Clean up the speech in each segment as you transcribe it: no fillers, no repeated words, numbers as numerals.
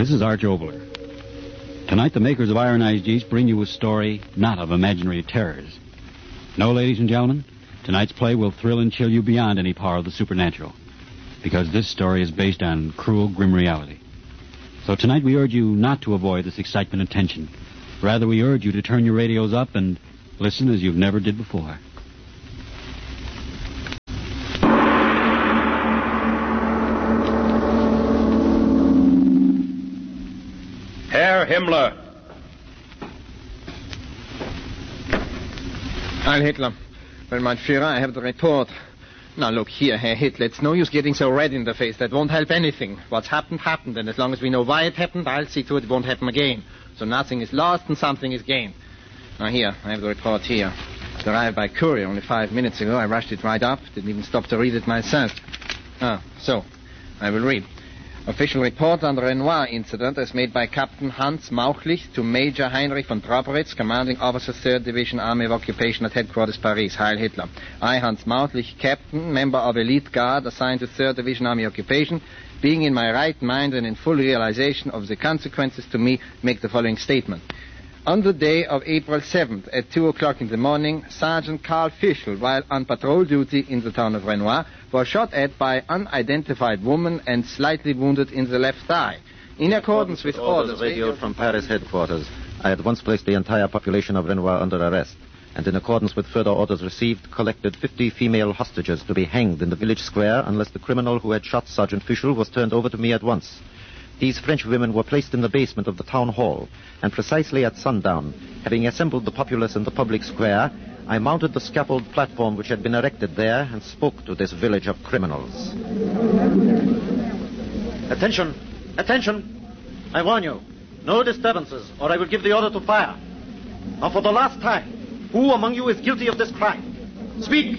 This is Arch Obler. Tonight, the makers of Ironized Yeast bring you a story not of imaginary terrors. No, ladies and gentlemen, tonight's play will thrill and chill you beyond any power of the supernatural, because this story is based on cruel, grim reality. So tonight we urge you not to avoid this excitement and tension. Rather, we urge you to turn your radios up and listen as you've never did before. Herr Himmler. Heil Hitler. Well, mein Führer, I have the report. Now, look here, Herr Hitler. It's no use getting so red in the face. That won't help anything. What's happened, happened. And as long as we know why it happened, I'll see to it won't happen again. So nothing is lost and something is gained. Now, here, I have the report here. It arrived by courier only 5 minutes ago. I rushed it right up. Didn't even stop to read it myself. So, I will read. Official report on the Renoir incident as made by Captain Hans Mauchlich to Major Heinrich von Trauberitz, commanding officer 3rd Division Army of Occupation at headquarters Paris. Heil Hitler. I, Hans Mauchlich, captain, member of elite guard assigned to 3rd Division Army Occupation, being in my right mind and in full realization of the consequences to me, make the following statement. On the day of April 7th at 2 o'clock in the morning, Sergeant Karl Fischl, while on patrol duty in the town of Renoir, was shot at by unidentified woman and slightly wounded in the left thigh. In accordance with orders radio from Paris headquarters, I at once placed the entire population of Renoir under arrest, and in accordance with further orders received, collected 50 female hostages to be hanged in the village square unless the criminal who had shot Sergeant Fischl was turned over to me at once. These French women were placed in the basement of the town hall, and precisely at sundown, having assembled the populace in the public square, I mounted the scaffold platform which had been erected there and spoke to this village of criminals. Attention! Attention! I warn you, no disturbances, or I will give the order to fire. Now for the last time, who among you is guilty of this crime? Speak!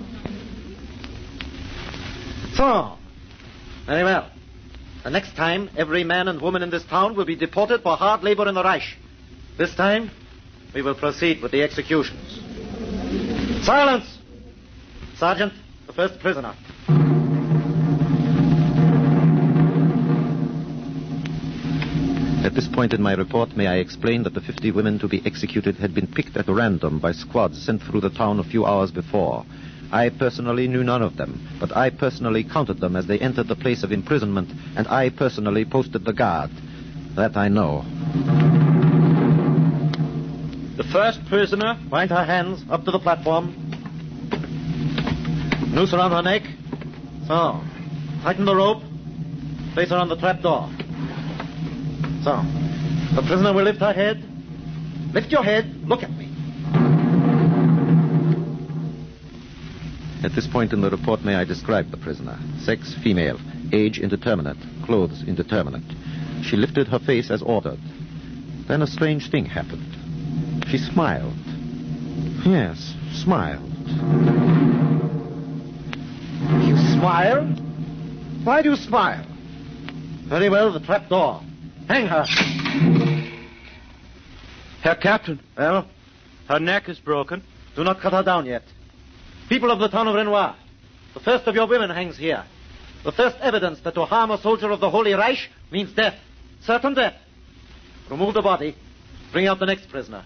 So, very well. The next time, every man and woman in this town will be deported for hard labor in the Reich. This time, we will proceed with the executions. Silence! Sergeant, the first prisoner. At this point in my report, may I explain that the 50 women to be executed had been picked at random by squads sent through the town a few hours before. I personally knew none of them, but I personally counted them as they entered the place of imprisonment, and I personally posted the guard. That I know. The first prisoner. Bind her hands up to the platform. Noose around her neck. So. Tighten the rope. Place her on the trapdoor. So. The prisoner will lift her head. Lift your head. Look at me. At this point in the report, may I describe the prisoner? Sex, female. Age, indeterminate. Clothes, indeterminate. She lifted her face as ordered. Then a strange thing happened. She smiled. Yes, smiled. You smile? Why do you smile? Very well, the trap door. Hang her. Herr Captain. Well? Her neck is broken. Do not cut her down yet. People of the town of Renoir, the first of your women hangs here. The first evidence that to harm a soldier of the Holy Reich means death. Certain death. Remove the body. Bring out the next prisoner.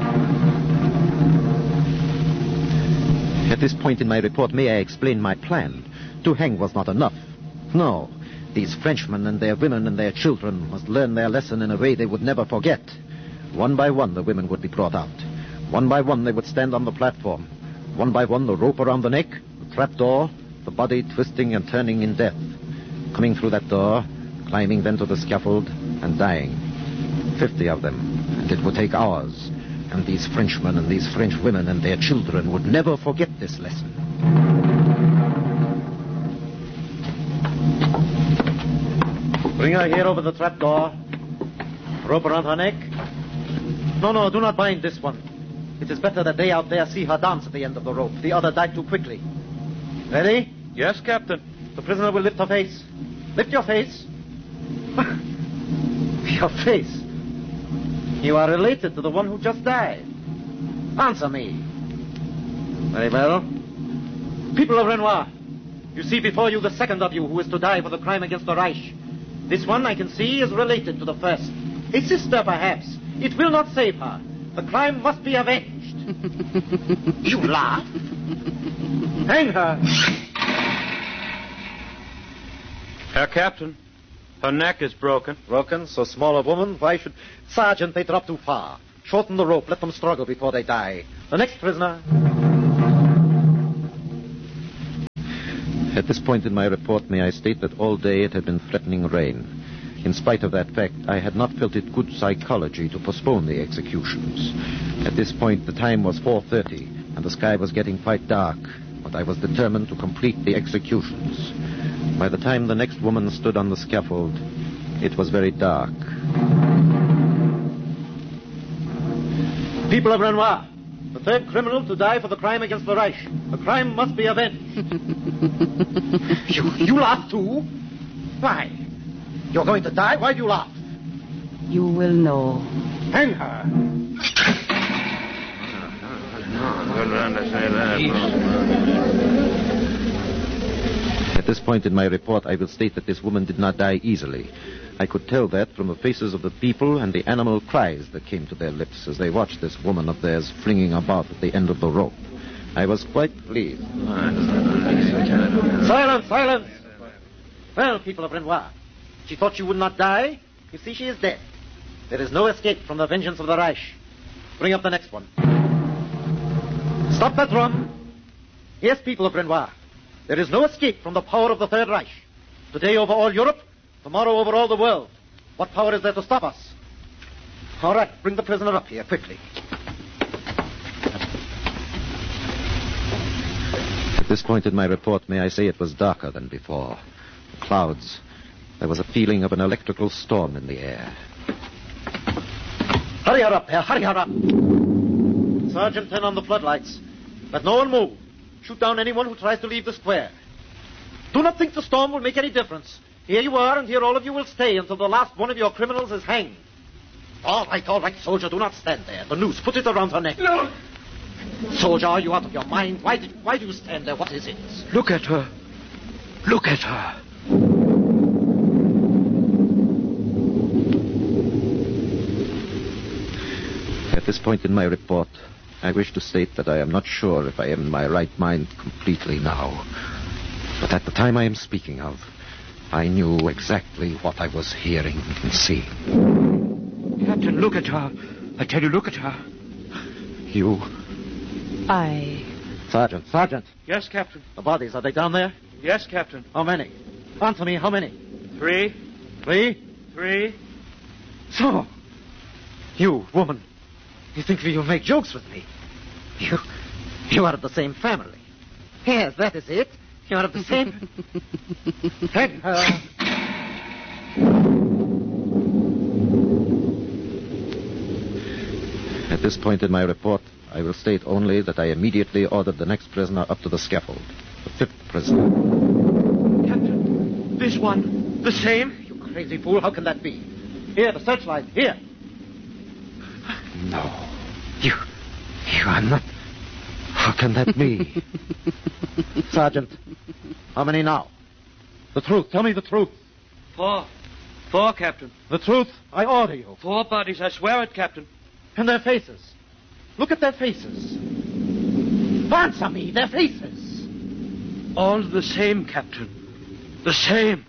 At this point in my report, may I explain my plan? To hang was not enough. No. These Frenchmen and their women and their children must learn their lesson in a way they would never forget. One by one, the women would be brought out. One by one, they would stand on the platform. One by one, the rope around the neck, the trapdoor, the body twisting and turning in death. Coming through that door, climbing then to the scaffold, and dying. 50 of them, and it would take hours. And these Frenchmen and these French women and their children would never forget this lesson. Bring her here over the trapdoor. Rope around her neck. No, do not bind this one. It is better that they out there see her dance at the end of the rope. The other died too quickly. Ready? Yes, Captain. The prisoner will lift her face. Lift your face. Your face. You are related to the one who just died. Answer me. Very well. People of Renoir, you see before you the second of you who is to die for the crime against the Reich. This one, I can see, is related to the first. A sister, perhaps. It will not save her. The crime must be avenged. You laugh? Hang her. Herr Captain, her neck is broken. Broken? So small a woman? Why should... Sergeant, they drop too far. Shorten the rope. Let them struggle before they die. The next prisoner. At this point in my report, may I state that all day it had been threatening rain. In spite of that fact, I had not felt it good psychology to postpone the executions. At this point, the time was 4:30, and the sky was getting quite dark, but I was determined to complete the executions. By the time the next woman stood on the scaffold, it was very dark. People of Renoir, the third criminal to die for the crime against the Reich. The crime must be avenged. You laugh too? Why? You're going to die? Why do you laugh? You will know. Hang her. At this point in my report, I will state that this woman did not die easily. I could tell that from the faces of the people and the animal cries that came to their lips as they watched this woman of theirs flinging about at the end of the rope. I was quite pleased. Silence, silence! Well, people of Renoir, she thought she would not die. You see, she is dead. There is no escape from the vengeance of the Reich. Bring up the next one. Stop that drum. Yes, people of Renoir, there is no escape from the power of the Third Reich. Today over all Europe, tomorrow over all the world. What power is there to stop us? All right, bring the prisoner up here, quickly. At this point in my report, may I say it was darker than before. The clouds. There was a feeling of an electrical storm in the air. Hurry her up, Herr. Hurry her up. Sergeant, turn on the floodlights. Let no one move. Shoot down anyone who tries to leave the square. Do not think the storm will make any difference. Here you are, and here all of you will stay until the last one of your criminals is hanged. All right, soldier. Do not stand there. The noose, put it around her neck. No. Soldier, are you out of your mind? Why do you stand there? What is it? Look at her. Look at her. At this point in my report, I wish to state that I am not sure if I am in my right mind completely now. But at the time I am speaking of, I knew exactly what I was hearing and seeing. Captain, look at her. I tell you, look at her. You? Sergeant. Yes, Captain. The bodies, are they down there? Yes, Captain. How many? Answer me, how many? 3. 3? 3. So, you, woman, you think you make jokes with me? You are of the same family. Yes, that is it. You are of the same... Hang her. At this point in my report, I will state only that I immediately ordered the next prisoner up to the scaffold. The 5th prisoner. Captain, this one, the same? You crazy fool, how can that be? Here, the searchlight, here. No. You are not... How can that be? Sergeant, how many now? The truth, tell me the truth. 4. 4, Captain. The truth, I order you. 4 bodies, I swear it, Captain. And their faces. Look at their faces. Answer me, their faces. All the same, Captain. The same.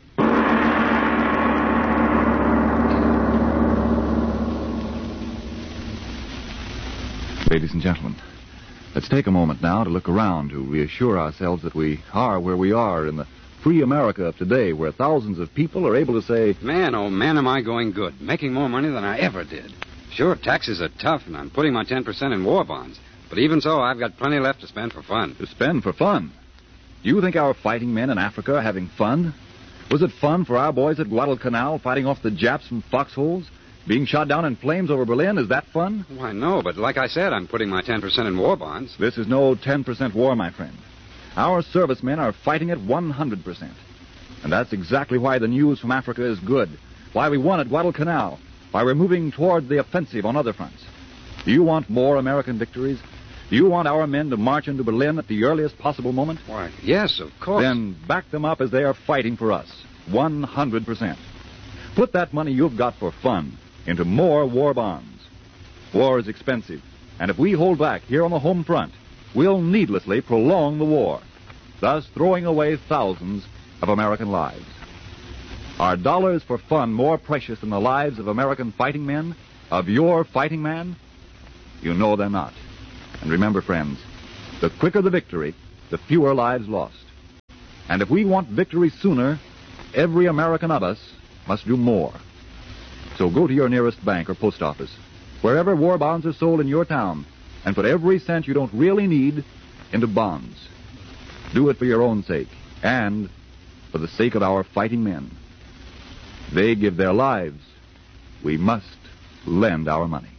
Ladies and gentlemen, let's take a moment now to look around to reassure ourselves that we are where we are in the free America of today, where thousands of people are able to say, Man, oh man, am I going good. Making more money than I ever did. Sure, taxes are tough, and I'm putting my 10% in war bonds. But even so, I've got plenty left to spend for fun. to spend for fun. Do you think our fighting men in Africa are having fun? Was it fun for our boys at Guadalcanal fighting off the Japs from foxholes? Being shot down in flames over Berlin, is that fun? Why, no, but like I said, I'm putting my 10% in war bonds. This is no 10% war, my friend. Our servicemen are fighting at 100%. And that's exactly why the news from Africa is good. Why we won at Guadalcanal. Why we're moving toward the offensive on other fronts. Do you want more American victories? Do you want our men to march into Berlin at the earliest possible moment? Why, yes, of course. Then back them up as they are fighting for us. 100%. Put that money you've got for fun into more war bonds. War is expensive, and if we hold back here on the home front, we'll needlessly prolong the war, thus throwing away thousands of American lives. Are dollars for fun more precious than the lives of American fighting men, of your fighting man? You know they're not. And remember, friends, the quicker the victory, the fewer lives lost. And if we want victory sooner, every American of us must do more. So go to your nearest bank or post office, wherever war bonds are sold in your town, and put every cent you don't really need into bonds. Do it for your own sake and for the sake of our fighting men. They give their lives. We must lend our money.